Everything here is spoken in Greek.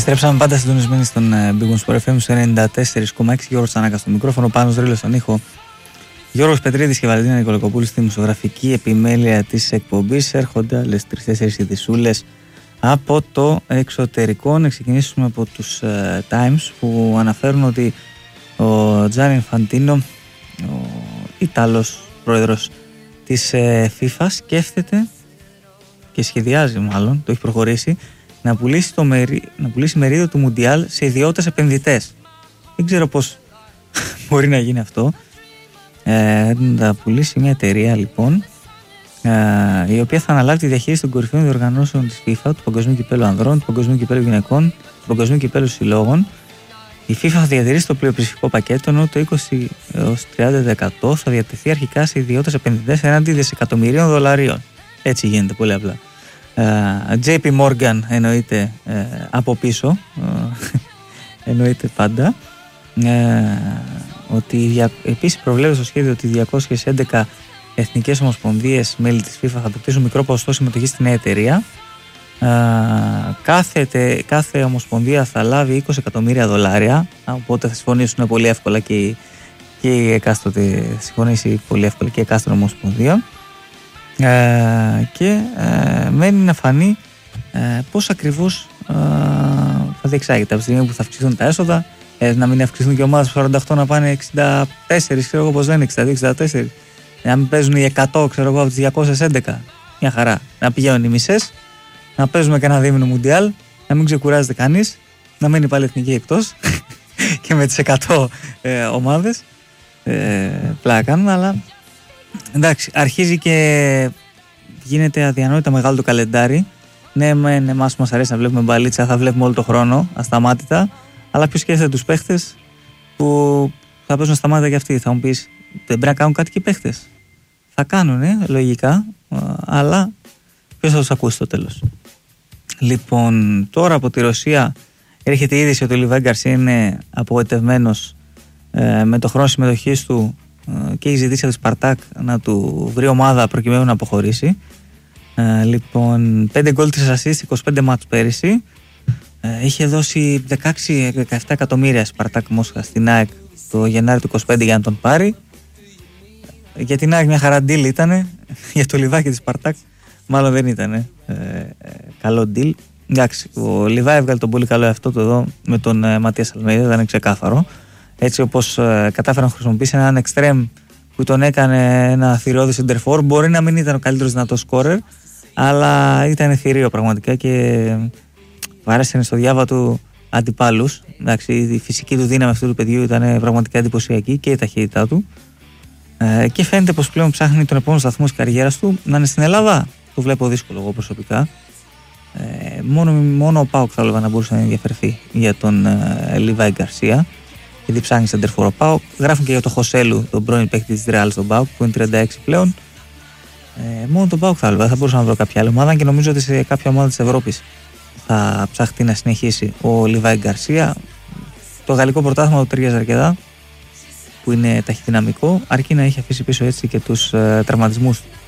Επιστρέψαμε πάντα συντονισμένοι στον Big Win Sport FM στο 94,6. Γιώργος Τσανάκας στο μικρόφωνο, Πάνος Ρήλος στον ήχο, Γιώργος Πετρίδης και Βαλεντίνα Νικολακοπούλου στη μουσογραφική επιμέλεια της εκπομπής. Έρχονται άλλες 3-4 ειδησούλες από το εξωτερικό. Να ξεκινήσουμε από τους Times που αναφέρουν ότι ο Τζάνι Ινφαντίνο, ο Ιταλός πρόεδρος της FIFA, σκέφτεται και σχεδιάζει, μάλλον το έχει προχωρήσει, να πουλήσει μερίδιο του Μουντιάλ σε ιδιώτες επενδυτές. Δεν ξέρω πώς μπορεί να γίνει αυτό. Να πουλήσει μια εταιρεία, λοιπόν, η οποία θα αναλάβει τη διαχείριση των κορυφαίων διοργανώσεων της FIFA, του Παγκοσμίου Κυπέλλου Ανδρών, του Παγκοσμίου Κυπέλλου Γυναικών, του Παγκοσμίου Κυπέλλου Συλλόγων. Η FIFA θα διατηρήσει το πλειοψηφικό πακέτο, ενώ το 20-30% θα διατεθεί αρχικά σε ιδιώτες επενδυτές έναντι δισεκατομμυρίων δολαρίων. Έτσι γίνεται, πολύ απλά. JP Morgan εννοείται από πίσω, εννοείται πάντα, ότι επίσης προβλέπει στο σχέδιο ότι 211 εθνικές ομοσπονδίες μέλη της FIFA θα αποκτήσουν μικρό ποσοστό συμμετοχή στην νέα εταιρεία. Κάθε ομοσπονδία θα λάβει 20 εκατομμύρια δολάρια, οπότε θα συμφωνήσουν πολύ εύκολα και η εκάστοτε, συμφωνήσει πολύ εύκολα και η εκάστοτε ομοσπονδία. Και μένει να φανεί πώς ακριβώς θα διεξάγεται από τη στιγμή που θα αυξηθούν τα έσοδα, να μην αυξηθούν και ομάδες 48 να πάνε 64, ξέρω εγώ πώς δεν είναι, 62-64, να μην παίζουν οι 100, ξέρω εγώ, από τις 211, μια χαρά, να πηγαίνουν οι μισές, να παίζουμε και ένα δίμηνο Μουντιάλ, να μην ξεκουράζεται κανείς, να μένει πάλι εθνική εκτός και με τις 100 ομάδες, πλάκα κάνουν, αλλά εντάξει, αρχίζει και γίνεται αδιανόητα μεγάλο το καλεντάρι. Ναι, εμάς μας αρέσει να βλέπουμε μπαλίτσα, θα βλέπουμε όλο το χρόνο ασταμάτητα, αλλά ποιος σκέφτεται τους παίχτες που θα παίζουν ασταμάτητα και αυτοί? Θα μου πεις, δεν πρέπει να κάνουν κάτι και οι παίχτες? Θα κάνουν, λογικά, αλλά ποιος θα τους ακούσει στο τέλος? Λοιπόν, τώρα από τη Ρωσία έρχεται η είδηση ότι ο Λιβάη Γκαρσία είναι απογοητευμένος με το χρόνο συμμετοχής του και έχει ζητήσει από τη Σπαρτάκ να του βρει ομάδα προκειμένου να αποχωρήσει. Λοιπόν, 5 γκολ, 3 ασίστ, 25 μάτς πέρυσι. Είχε δώσει 16-17 εκατομμύρια Σπαρτάκ Μόσχα στην ΑΕΚ το Γενάρη του 25 για να τον πάρει. Για την ΑΕΚ μια χαρά deal ήτανε, για το Λιβάη και τη Σπαρτάκ μάλλον δεν ήτανε καλό deal. Εντάξει, ο Λιβάη έβγαλε τον πολύ καλό εαυτό του εδώ με τον Ματίας Αλμέιδα, ήταν ξεκάθαρο. Έτσι όπως κατάφερε να χρησιμοποιήσει έναν εξτρέμ που τον έκανε ένα θηριώδη σεντερφόρ. Μπορεί να μην ήταν ο καλύτερος δυνατός σκόρερ, αλλά ήταν θηρίο πραγματικά και βάρεσε στο διάβα του αντιπάλους. Εντάξει, η φυσική του δύναμη αυτού του παιδιού ήταν πραγματικά εντυπωσιακή και η ταχύτητά του. Και φαίνεται πως πλέον ψάχνει τον επόμενο σταθμό της καριέρας του να είναι στην Ελλάδα. Το βλέπω δύσκολο εγώ προσωπικά. Μόνο ο ΠΑΟΚ θα έλεγα να μπορούσε να ενδιαφερθεί για τον Λιβάη Γκαρσία. Γιατί ψάχνει σεντερφόρ ο ΠΑΟΚ. Γράφουν και για τον Χωσέλου, τον πρώην παίκτη της Ρεάλ στον ΠΑΟΚ, που είναι 36 πλέον. Μόνο τον ΠΑΟΚ θα έλεγα. Θα μπορούσα να βρω κάποια άλλη ομάδα και νομίζω ότι σε κάποια ομάδα της Ευρώπης θα ψαχτεί να συνεχίσει ο Λιβάη Γκαρσία. Το γαλλικό πρωτάθλημα του ταιριάζει αρκετά, που είναι ταχυδυναμικό, αρκεί να έχει αφήσει πίσω έτσι και τους τραυματισμούς